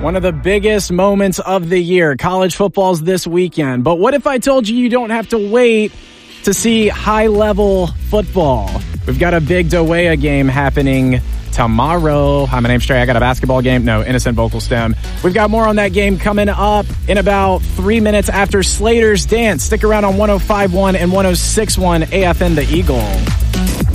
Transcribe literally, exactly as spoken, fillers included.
One of the biggest moments of the year. College football's this weekend. But what if I told you you don't have to wait to see high-level football? We've got a big Dewey game happening tomorrow. Hi, my name's Trey. I got a basketball game. No, innocent vocal stem. We've got more on that game coming up in about three minutes after Slater's Dance. Stick around on one oh five point one and one oh six point one A F N The Eagle.